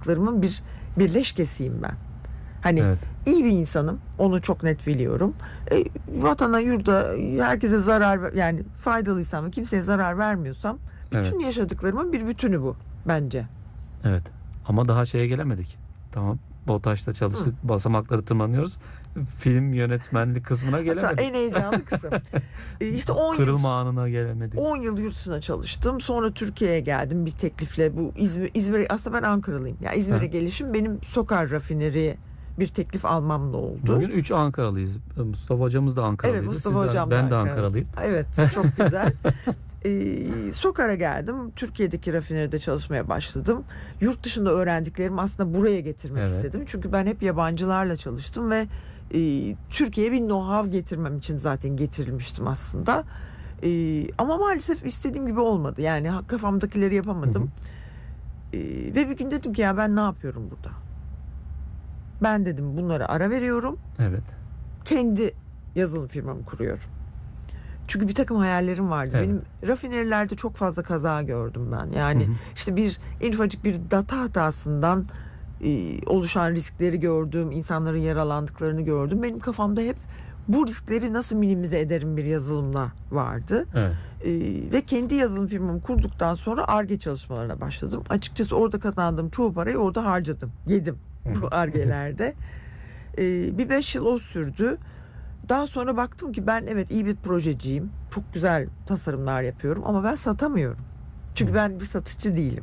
yaşadıklarımın bir birleşkesiyim ben. Hani Evet. iyi bir insanım. Onu çok net biliyorum. Vatana, yurda, herkese zarar, yani faydalıysam ve kimseye zarar vermiyorsam bütün yaşadıklarımın bir bütünü bu bence. Evet. Ama daha şeye gelemedik. Tamam. BOTAŞ'ta çalıştık. Basamakları tırmanıyoruz. Film yönetmenlik kısmına Hatta gelemedik. en heyecanlı kısım. İşte 10 yıl, Kırılma anına gelemedik. 10 yıl yurt dışına çalıştım. Sonra Türkiye'ye geldim bir teklifle. Bu İzmir'e, aslında ben Ankaralıyım. Yani İzmir'e gelişim benim Sokar Rafineri bir teklif almamla oldu. Bugün 3 Ankaralıyız. Mustafa hocamız da Ankaralıydı. Evet, Mustafa hocam ben de Ankara. Ankaralıyım. Evet, çok güzel. Sokar'a geldim. Türkiye'deki rafineride çalışmaya başladım. Yurt dışında öğrendiklerimi aslında buraya getirmek istedim. Çünkü ben hep yabancılarla çalıştım ve Türkiye'ye bir know-how getirmem için zaten getirilmiştim aslında. Ama maalesef istediğim gibi olmadı. Yani kafamdakileri yapamadım. Ve bir gün dedim ki ya ben ne yapıyorum burada? Ben dedim bunlara ara veriyorum. Evet. Kendi yazılım firmamı kuruyorum. Çünkü bir takım hayallerim vardı. Evet. Benim rafinerilerde çok fazla kaza gördüm ben. Yani işte en ufacık bir data hatasından oluşan riskleri gördüm. İnsanların yaralandıklarını gördüm. Benim kafamda hep bu riskleri nasıl minimize ederim bir yazılımla vardı. Evet. Ve kendi yazılım firmamı kurduktan sonra Ar-Ge çalışmalarına başladım. Açıkçası orada kazandığım çoğu parayı orada harcadım. Yedim bu Ar-Ge'lerde. Bir 5 yıl o sürdü. Daha sonra baktım ki ben evet iyi bir projeciyim. Çok güzel tasarımlar yapıyorum ama ben satamıyorum. Çünkü ben bir satıcı değilim.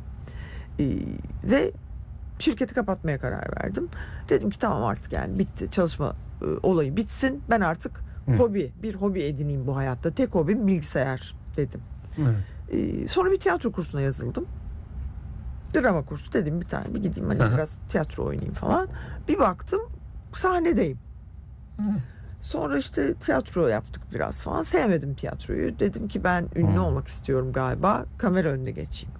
Ve şirketi kapatmaya karar verdim. Dedim ki tamam artık yani bitti. Çalışma olayı bitsin. Ben artık bir hobi edineyim bu hayatta. Tek hobim bilgisayar dedim. Evet. Sonra bir tiyatro kursuna yazıldım. Drama kursu dedim bir gideyim hani biraz tiyatro oynayayım falan. Bir baktım sahnedeyim. Sonra işte tiyatro yaptık biraz falan. Sevmedim tiyatroyu. Dedim ki ben ünlü olmak istiyorum galiba. Kamera önüne geçeyim.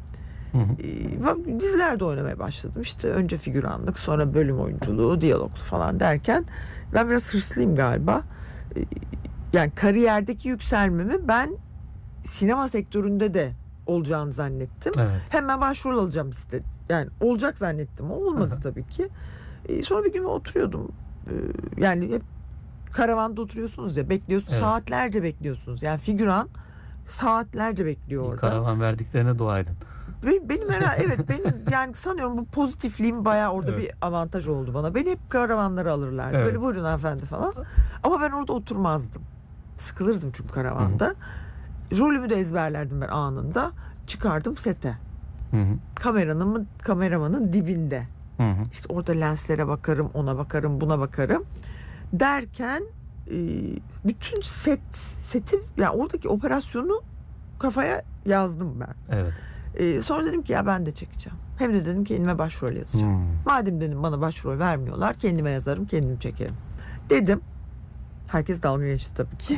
Dizilerde oynamaya başladım. İşte önce figüranlık, sonra bölüm oyunculuğu, diyaloglu falan derken ben biraz hırslıyım galiba. Yani kariyerdeki yükselmemi ben sinema sektöründe de olacağını zannettim. Evet. Hemen başrol alacağım istedim. Yani olacak zannettim. O olmadı tabii ki. Sonra bir gün oturuyordum. Yani hep karavanda oturuyorsunuz ya, bekliyorsunuz. Evet. Saatlerce bekliyorsunuz. Yani figüran saatlerce bekliyor orada. Karavan verdiklerine dua edin. Ve benim yani sanıyorum bu pozitifliğim bayağı orada bir avantaj oldu bana. Beni hep karavanlara alırlardı. Evet. Böyle buyurun hanımefendi falan. Ama ben orada oturmazdım. Sıkılırdım çünkü karavanda. Rolümü de ezberlerdim ben anında. Çıkardım sete. Kameramanın dibinde. İşte orada lenslere bakarım, ona bakarım, buna bakarım. Derken bütün seti yani oradaki operasyonu kafaya yazdım ben. Evet. Sonra dedim ki ya ben de çekeceğim. Hem de dedim kendime başrol yazacağım. Madem dedim bana başrol vermiyorlar, kendime yazarım, kendim çekerim. Dedim. Herkes dalga geçti tabii ki.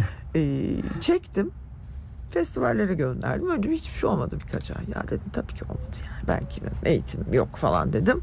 Çektim. Festivallere gönderdim. Önce hiçbir şey olmadı birkaç ay. Ya dedim tabii ki olmadı yani. Belki eğitimim yok falan dedim.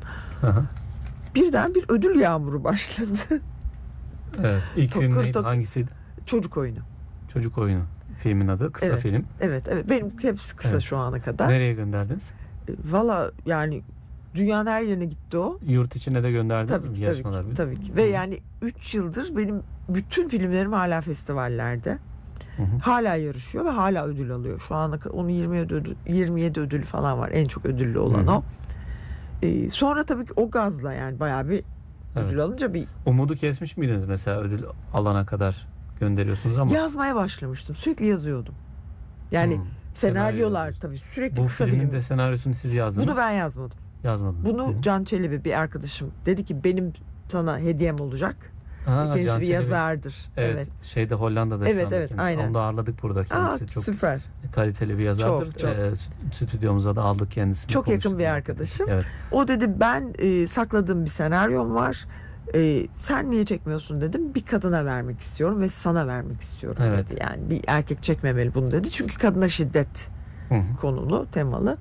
Birden bir ödül yağmuru başladı. Evet. İlk film neydi? Hangisiydi? Çocuk oyunu. Çocuk oyunu. Filmin adı. Kısa film. Evet. Benim hepsi kısa şu ana kadar. Nereye gönderdiniz? Valla yani dünyanın her yerine gitti o. Yurt içine de gönderdiniz mi? Tabii ki. Ve yani 3 yıldır benim bütün filmlerim hala festivallerde. Hala yarışıyor ve hala ödül alıyor. Şu ana kadar onun 27 ödülü falan var. En çok ödüllü olan o. Sonra tabii ki o gazla yani bayağı bir ödül alınca bir... Umudu kesmiş miydiniz mesela ödül alana kadar gönderiyorsunuz ama? Yazmaya başlamıştım. Sürekli yazıyordum. Yani senaryolar tabii sürekli bu kısa filmin film. de senaryosunu siz yazdınız. Bunu ben yazmadım. Yazmadınız. Bunu Can Çelebi bir arkadaşım dedi ki benim sana hediyem olacak. Kendisi bir yazardır. Evet. Şeyde Hollanda'da şu anda kendisi. Aynen. Onu da ağırladık burada kendisi. Çok süper. Kaliteli bir yazardır. Çok. Stüdyomuza da aldık kendisini. Çok yakın bir arkadaşım. Evet. O dedi ben sakladığım bir senaryom var. Sen niye çekmiyorsun dedim. Bir kadına vermek istiyorum ve sana vermek istiyorum dedi. Yani bir erkek çekmemeli bunu dedi. Çünkü kadına şiddet konulu, temalı.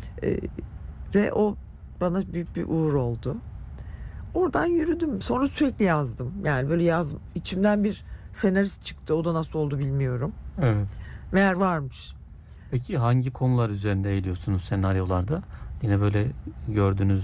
Ve o bana büyük bir uğur oldu. Oradan yürüdüm. Sonra sürekli yazdım. Yani böyle içimden bir senarist çıktı. O da nasıl oldu bilmiyorum. Evet. Meğer varmış. Peki hangi konular üzerinde eğiliyorsunuz senaryolarda? Yine böyle gördüğünüz